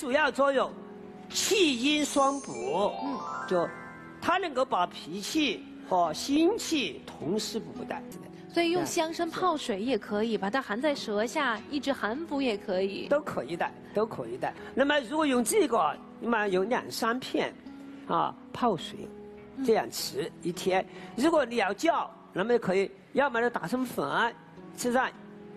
主要作用气阴双补，就它能够把脾气和心气同时补的。 所以用香参泡水也可以，把它含在舌下，抑制寒服也可以， 都可以的，都可以的。那么如果用这个，那么有2、3片，泡水，这样吃1天。如果你要叫，那么可以，要么就打成粉，吃上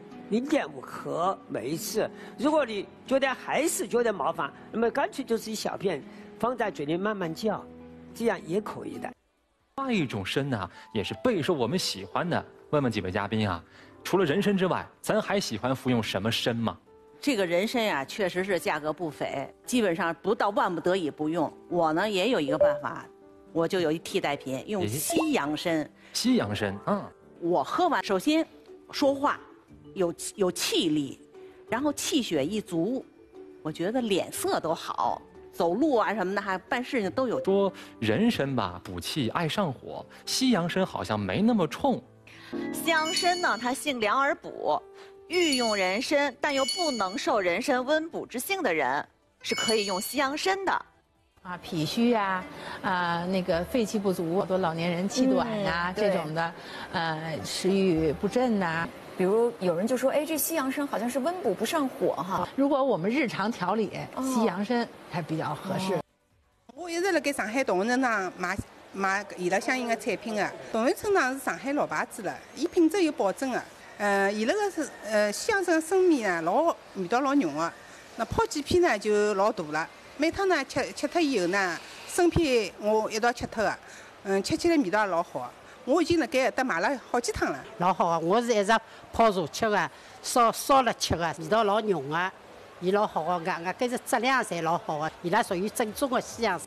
0.5克每一次。如果你觉得还是觉得麻烦，那么干脆就是1小片放在嘴里慢慢叫，这样也可以的。 另外一种参呢，也是备受我们喜欢的。问问几位嘉宾啊，除了人参之外，咱还喜欢服用什么参吗？ 这个人参啊，确实是价格不菲，基本上不到万不得已不用。我呢也有一个办法，我就有一替代品，用西洋参。 西洋参， 我喝完，首先说话有气力，然后气血一足，我觉得脸色都好，走路啊什么的，还办事情都有。 说人参吧，补气爱上火，西洋参好像没那么冲。 香参呢，它性凉而补，欲用人参但又不能受人参温补之性的人，是可以用西洋参的。 脾虚啊，那个肺气不足，好多老年人气短啊，这种的，食欲不振呐。 比如有人就说，哎，这西洋参好像是温补不上火哈。 如果我们日常调理，西洋参还比较合适。 我一直辣盖上海同仁堂买伊拉相应的产品的。同仁村堂是上海老牌子了，伊品质有保证的。伊拉个是西洋参参米呢，味道老浓的。那泡几片呢就老大了。每趟呢吃脱以后呢，生片我一道吃脱的。吃起来味道老好。我已经辣盖搭买了好几趟了。 老好啊！我是一直泡茶吃的，烧了吃的，味道老浓的，伊老好的，搿是质量侪老好的，伊拉属于正宗的西洋参。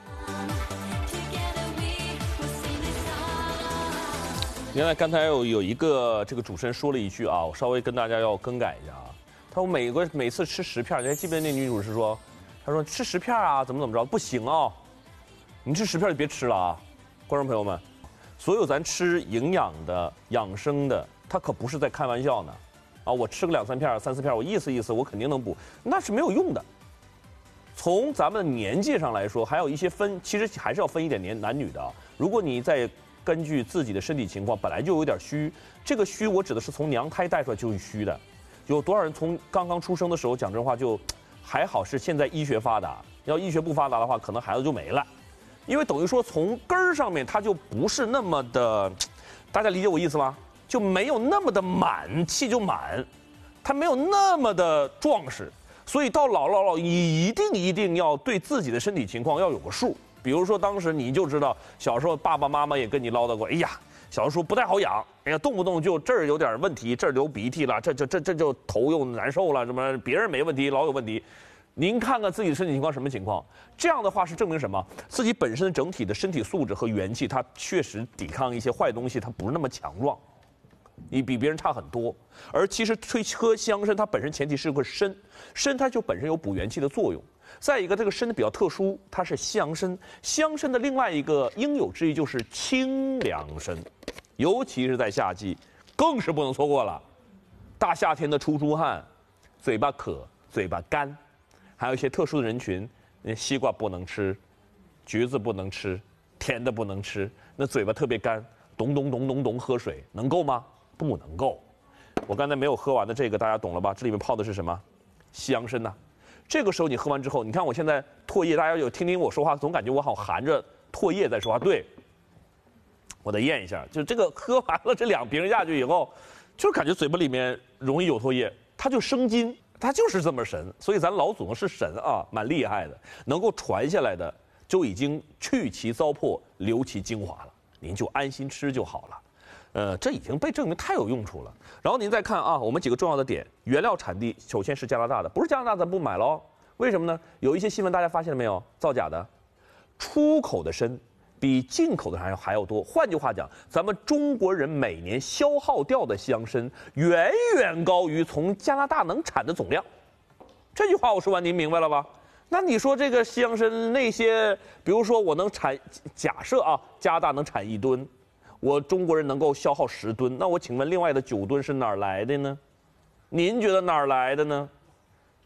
原来刚才有一个这个主持人说了一句啊，我稍微跟大家要更改一下啊。他说每次吃10片，你还记不记得那女主持说，她说吃10片啊，怎么着不行啊，你吃10片就别吃了啊，观众朋友们，所有咱吃营养的、养生的，它可不是在开玩笑呢，啊，我吃个2、3片、3、4片，我意思意思，我肯定能补，那是没有用的。从咱们年纪上来说，还有一些其实还是要分一点男女的啊。如果你在根据自己的身体情况，本来就有点虚，这个虚我指的是从娘胎带出来就是虚的。有多少人从刚刚出生的时候，讲真话就还好是现在医学发达，要医学不发达的话，可能孩子就没了。因为等于说从根儿上面它就不是那么的，大家理解我意思吗？就没有那么的满，气就满，它没有那么的壮实，所以到老你一定要对自己的身体情况要有个数。比如说当时你就知道，小时候爸爸妈妈也跟你唠叨过，哎呀，小时候不太好养，哎呀，动不动就这儿有点问题，这儿流鼻涕了，这就头又难受了，什么别人没问题，老有问题。您看看自己的身体情况什么情况？这样的话是证明什么？自己本身整体的身体素质和元气，它确实抵抗一些坏东西，它不是那么强壮，你比别人差很多。而其实喝香参，它本身前提是个参它就本身有补元气的作用。再一个，这个参比较特殊，它是西洋参。香参的另外一个应有之义就是清凉参，尤其是在夏季，更是不能错过了。大夏天的出汗，嘴巴渴，嘴巴干，还有一些特殊的人群，西瓜不能吃，橘子不能吃，甜的不能吃，那嘴巴特别干，咚喝水，能够吗？不能够。我刚才没有喝完的这个，大家懂了吧？这里面泡的是什么？西洋参呐。这个时候你喝完之后，你看我现在唾液，大家有听我说话，总感觉我好含着唾液在说话。对，我得咽一下。就这个喝完了这2瓶下去以后，就是感觉嘴巴里面容易有唾液，它就生津，它就是这么神。所以咱老祖宗是神啊，蛮厉害的，能够传下来的就已经去其糟粕，留其精华了。您就安心吃就好了。这已经被证明太有用处了。然后您再看啊，我们几个重要的点，原料产地首先是加拿大的，不是加拿大咱不买喽。为什么呢？有一些新闻大家发现了没有？造假的，出口的参比进口的还要多。换句话讲，咱们中国人每年消耗掉的西洋参远远高于从加拿大能产的总量。这句话我说完，您明白了吧？那你说这个西洋参那些，比如说我能产，假设啊，加拿大能产1吨。我中国人能够消耗10吨，那我请问另外的9吨是哪儿来的呢？您觉得哪儿来的呢？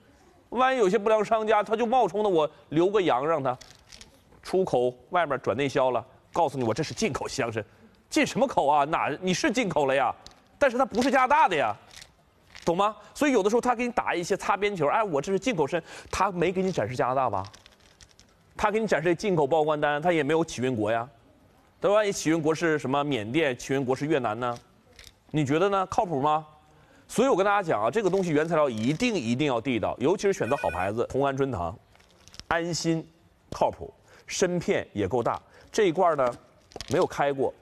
万一有些不良商家，他就冒充的我留个洋，让他出口外面转内销了，告诉你我这是进口西洋参，进什么口啊？你是进口了呀，但是它不是加拿大的呀，懂吗？所以有的时候他给你打一些擦边球，哎，我这是进口参，他没给你展示加拿大吧？他给你展示进口报关单，他也没有起运国呀。对吧？万一起运国是什么缅甸，起运国是越南呢？你觉得呢？靠谱吗？所以我跟大家讲啊，这个东西原材料一定要地道，尤其是选择好牌子，同安春堂，安心，靠谱，参片也够大。这一罐呢，没有开过，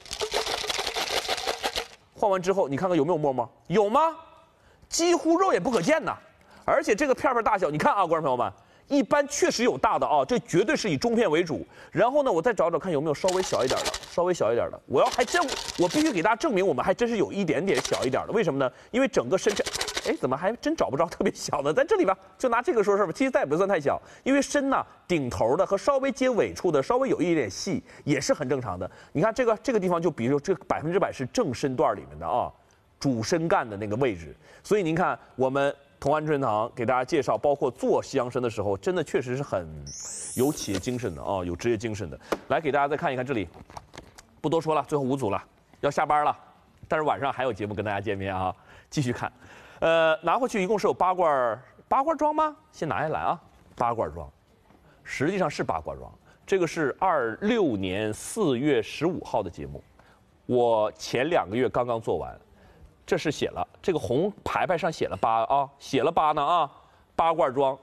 换完之后你看看有没有沫沫？有吗？几乎肉眼不可见呐。而且这个片大小，你看啊，观众朋友们。一般确实有大的啊，这绝对是以中片为主。然后呢，我再找找看有没有稍微小一点的，稍微小一点的。我必须给大家证明，我们还真是有一点点小一点的。为什么呢？因为整个参片，哎，怎么还真找不着特别小的？在这里吧，就拿这个说事吧。其实它也不算太小，因为参呢顶头的和稍微接尾处的稍微有一点细，也是很正常的。你看这个地方，就比如说这100%是正参段里面的啊，主参干的那个位置。所以您看我们。同安春堂给大家介绍，包括做西洋参的时候，真的确实是很有企业精神的啊，有职业精神的。来给大家再看一看这里，不多说了，最后5组了，要下班了，但是晚上还有节目跟大家见面啊，继续看。拿回去一共是有8罐装吗？先拿下来啊，8罐装，实际上是8罐装。这个是26年4月15号的节目，我前2个月刚刚做完。这是写了，这个红牌牌上写了8啊，写了8呢啊，8罐装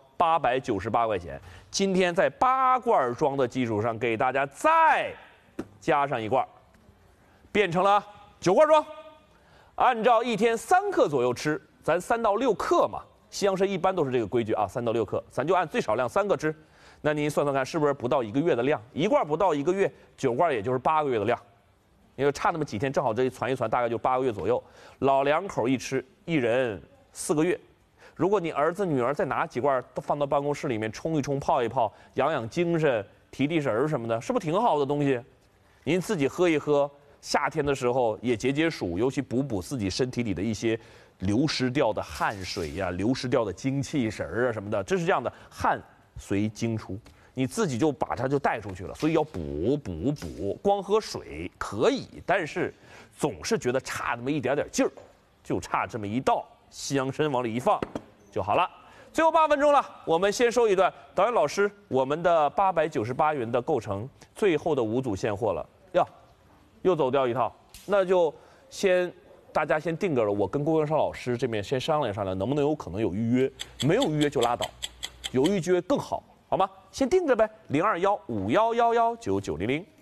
898块钱。今天在8罐装的基础上，给大家再加上1罐，变成了9罐装。按照1天3克左右吃，咱3到6克嘛，西洋参一般都是这个规矩啊，3到6克，咱就按最少量3克吃。那您算算看，是不是不到1个月的量？1罐不到1个月，9罐也就是8个月的量。因为差那么几天，正好这一传一传，大概就8个月左右。老2口一吃，一人4个月。如果你儿子女儿再拿几罐都放到办公室里面冲一冲、泡一泡，养养精神、提提神什么的，是不是挺好的东西？您自己喝一喝，夏天的时候也解解暑，尤其补自己身体里的一些流失掉的汗水呀、流失掉的精气神啊什么的，这是这样的，汗随精出。你自己就把它就带出去了，所以要补。光喝水可以，但是总是觉得差那么一点点劲儿，就差这么一道西洋参往里一放就好了。最后8分钟了，我们先收一段。导演老师，我们的898元的构成，最后的5组现货了呀，又走掉一套，那就大家先定个了。我跟郭元绍老师这边先商量商量，能不能有可能有预约，没有预约就拉倒，有预约更好。好吗？先定着呗，0215111990。